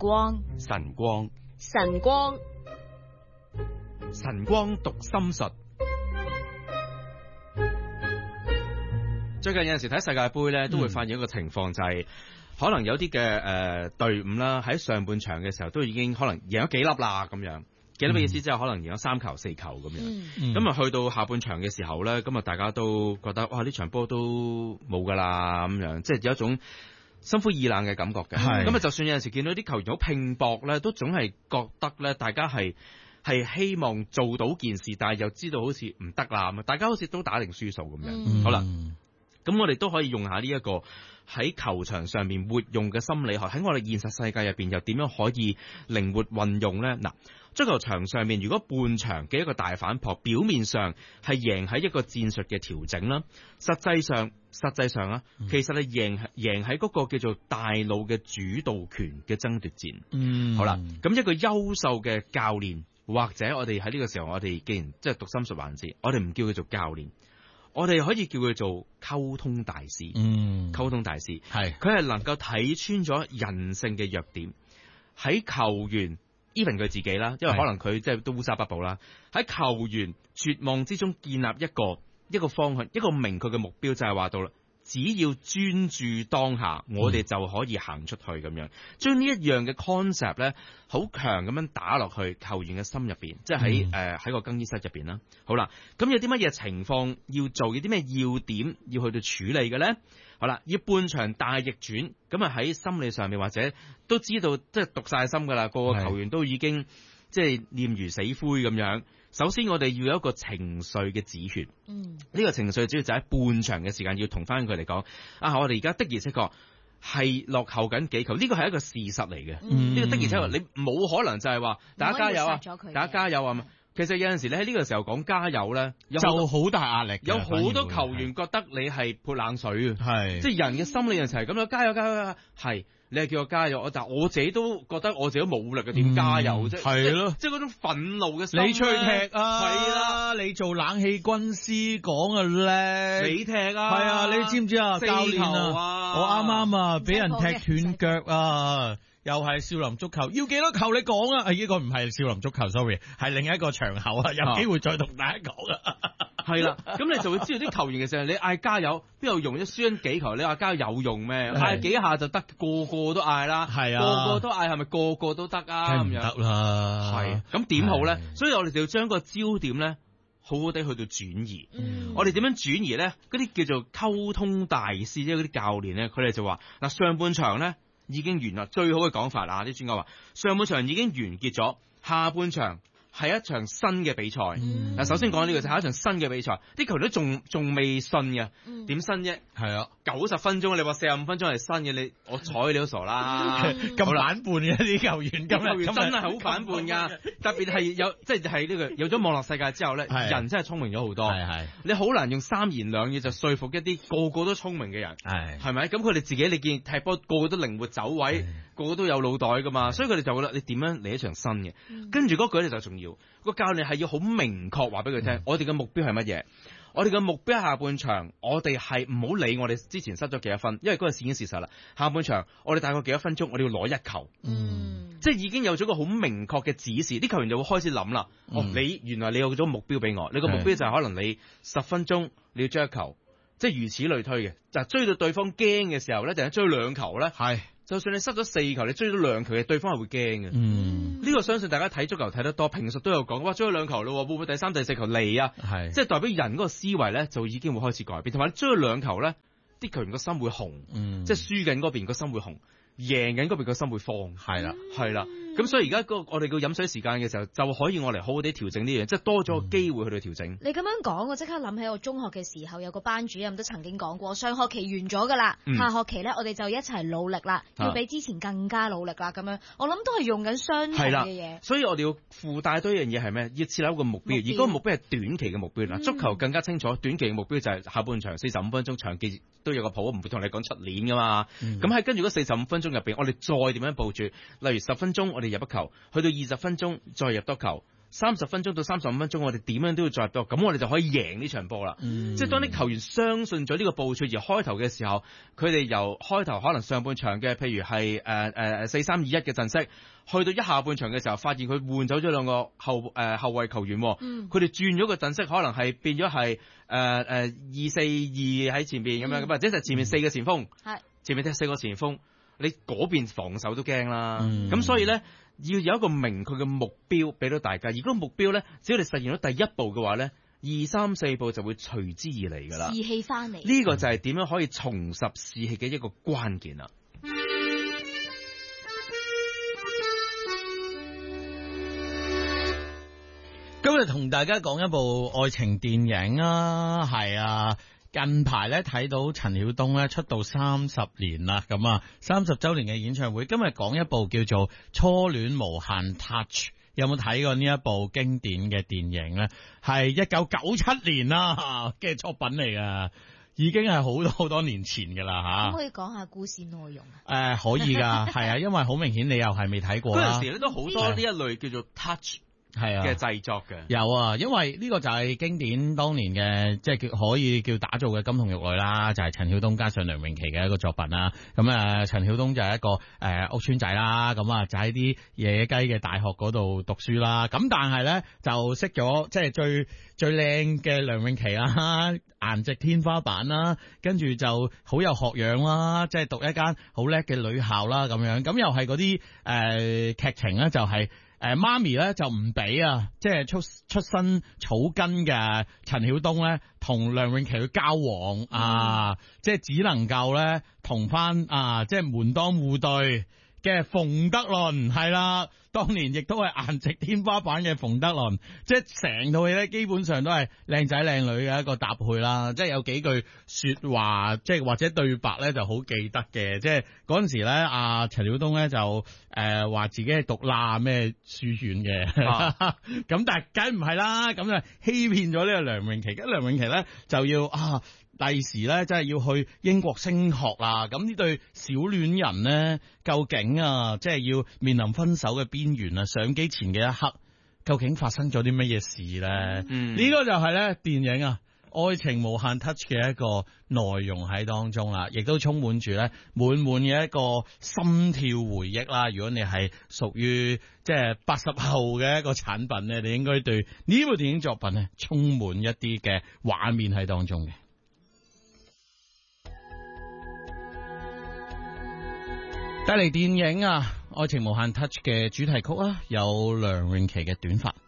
光， 晨光， 晨光， 晨光讀心術。最近有陣時睇世界盃咧，都會發現一個情況，就係可能有啲嘅隊伍啦，喺上半場嘅時候都已經可能贏咗幾粒啦咁樣。幾粒嘅意思即係可能贏咗3球4球咁樣。咁啊去到下半場嘅時候咧，咁啊大家都覺得哇呢場波都冇噶啦咁樣，即係有一種心灰意冷嘅感覺嘅。咁啊就算有陣時見到啲球員好拼搏咧，都總係覺得咧大家係希望做到件事，但係又知道好似唔得啦咁啊，大家好似都打定輸數咁樣。好啦。咁我哋都可以用下呢一個喺球場上面活用嘅心理學，喺我哋現實世界入邊又點樣可以靈活運用呢？嗱，足球場上面如果半場嘅一個大反撲，表面上係贏喺一個戰術嘅調整啦，實際上啊，其實係贏喺嗰個叫做大腦嘅主導權嘅爭奪戰。好啦，咁一個優秀嘅教練，或者我哋喺呢個時候，我哋既然即係讀心術環節，我哋唔叫佢做教練。我哋可以叫佢做溝通大師。溝通大師係佢係能夠睇穿咗人性嘅弱點，喺球員 even 佢自己啦，因為可能佢即係都烏紗不保啦，喺球員絕望之中建立一個方向，一個明確嘅目標，就係話到啦，只要專注當下，我哋就可以行出去咁樣，將呢一樣嘅 concept 咧，好強咁樣打落去球員嘅心入邊，即係喺個更衣室入邊啦。好啦，咁有啲乜嘢情況要做，有啲咩要點要去到處理嘅咧？好啦，要半場大逆轉，咁啊喺心理上面或者都知道，即係讀晒心噶啦，個個球員都已經即係念如死灰咁樣。首先我哋要有一個情緒嘅止血，呢個情緒主要就喺半場嘅時間要同翻佢哋講，我哋而家的而且確係落後緊幾球，呢個係一個事實嚟嘅。呢個的而且確你冇可能就係話大家加油啊，大家加油啊。其實有陣時你喺呢個時候講加油咧， 就好大壓力， 有好多球員覺得你係潑冷水嘅，即係人嘅心理有陣時係咁樣，加油加油，係你係叫我加油，但係我自己都覺得我自己冇力嘅，點加油啫？係咯，即係嗰種憤怒嘅心。 你出去踢啊，係啦，你做冷氣軍師講啊叻， 你踢啊， 係啊，你知唔知啊？教練啊，我啱啱俾人踢斷腳啊！又係少林足球，要幾多球你講啊？呢個唔係少林足球 ，sorry， 係另一個場口啊，有機會再同大家講啊。 係啦，咁你就會知道啲球員嘅時候，你嗌加油邊有用？一輸緊幾球，你話加油有用咩？嗌幾下就得，個個都嗌啦，係啊，個個都嗌，係咪個個都得啊？咁樣得啦， 係咁點好咧？所以我哋就要將個焦點咧，好好地去到轉移。我哋點樣轉移咧？嗰啲叫做溝通大師，即係嗰啲教練咧，佢哋就話嗱，上半場咧已經完啦，最好嘅講法啊！啲專家話上半場已經完結咗，下半場係一場新嘅比賽。嗱，首先講呢個就係一場新嘅比賽，啲球員都仲未信嘅，點新啫？係啊，90分鐘，你話45分鐘係新嘅，我睬你都傻啦！ 咁反叛嘅啲球員， 啲球員真係好反叛㗎，特別係即係呢個有咗網絡世界之後咧，人真係聰明咗好多。你好難用3言2語就說服一啲個個都聰明嘅人，係咪？咁佢哋自己你見踢波個個都靈活走位，個個都有腦袋㗎嘛，所以佢哋就覺得你點樣嚟一場新嘅？跟住嗰句咧就重要，個教練係要好明確話俾佢聽，我哋嘅目標係乜嘢？我哋嘅目標係下半場，我哋係唔好理我哋之前失咗幾多分，因為嗰個已經事實啦。下半場我哋大概幾多分鐘，我哋要攞1球，即係已經有咗個好明確嘅指示，啲球員就會開始諗啦。你原來你有咗目標俾我，你個目標就係可能你10分鐘你要追1球，即係如此類推嘅。就追到對方驚嘅時候咧，定係追2球咧？係。就算你失咗4球，你追咗2球嘅，對方係會驚嘅。呢個相信大家睇足球睇得多，平時都有講，哇，追咗2球咯，會唔會第3、第4球嚟啊？係，即係代表人嗰個思維咧，就已經會開始改變。同埋追咗2球咧，啲球員個心會紅，即係輸緊嗰邊個心會紅，贏緊嗰邊個心會慌。係啦，係啦。咁所以而家我哋個飲水時間嘅時候，就可以我嚟好好地調整呢樣，即係多咗個機會去到調整。 你咁樣講，我即刻諗起我中學嘅時候，有個班主任都曾經講過，上學期完咗噶啦，下學期咧我哋就一齊努力啦，要比之前更加努力啦。咁樣，我諗都係用緊相同嘅嘢。 所以我哋要附帶多一樣嘢係咩？要設立一個目標，而嗰個目標係短期嘅目標啦。足球更加清楚，短期嘅目標就係下半場45分鐘，長期都有個譜，唔會同你講出年噶嘛。咁喺跟住嗰45分鐘入邊，我哋再點樣部署？例如10分鐘我哋入一球，去到20分鐘再入多球 30分鐘到35分鐘，我哋點樣都要再入波，咁我哋就可以贏呢場波啦。即係當啲球員相信咗呢個部署，而開頭嘅時候，佢哋由開頭可能上半場嘅，譬如係4-3-2-1嘅陣式，去到一下半場嘅時候，發現佢換走咗2個後衛球員，佢哋轉咗個陣式，可能係變咗係2-4-2喺前邊咁樣，或者就前面4個前鋒，前面踢4個前鋒，你嗰邊防守都驚啦。咁所以咧，要有一個明確嘅目標俾到大家。而嗰個目標咧，只要你實現咗第一步嘅話咧，2、3、4步就會隨之而嚟噶啦。 士氣翻嚟， 呢個就係點樣可以重拾士氣嘅一個關鍵啦。 今日同大家講一部愛情電影啊，係啊，近排咧睇到陳曉東咧出道30年啦，咁啊30週年嘅演唱會，今日講一部叫做《初戀無限 Touch》，有冇睇過呢一部經典嘅電影咧？係1997年啦嘅作品嚟噶，已經係好多年前噶啦吓。 可唔可以講下故事內容啊？ 可以噶，係啊，因為好明顯你又係未睇過啦。 嗰陣時咧都好多呢一類叫做 Touch。係啊嘅製作嘅有啊，因為呢個就係經典當年嘅，即係可以叫打造嘅金童玉女啦，就係陳曉東加上梁詠琪嘅一個作品啦。咁陳曉東就係一個屋村仔啦，咁啊就喺啲野雞嘅大學嗰度讀書啦。咁但係咧就識咗即係最靚嘅梁詠琪啦，顏值天花板啦，跟住就好有學養啦，即係讀一間好叻嘅女校啦咁樣。咁又係嗰啲劇情咧就係。媽咪咧就唔俾啊，即係出身草根嘅陳曉東咧，同梁詠琪去交往啊，即係只能夠咧同翻啊，即係門當戶對嘅馮德倫係啦，當年亦都係顏值天花板嘅馮德倫，即係成套戲咧基本上都係靚仔靚女嘅一個搭配啦，即係有幾句說話，即係或者對白咧就好記得嘅，即係嗰陣時咧阿陳曉東咧就話自己係讀咩書院嘅，咁但係梗唔係啦，咁就欺騙咗呢個梁詠琪，咁梁詠琪咧就要第時咧真係要去英國升學啦，咁呢對小戀人呢，究竟即係要面臨分手嘅邊緣啊，上機前嘅一刻究竟發生咗啲乜嘢事咧？呢個就係咧電影愛情無限 touch 嘅一個內容喺當中啦，亦都充滿住咧滿嘅一個心跳回憶啦。如果你係屬於即係80後嘅一個產品咧，你應該對呢部電影作品咧充滿一啲嘅畫面喺當中嘅。帶嚟電影愛情無限 touch 嘅主題曲有梁詠琪嘅短髮。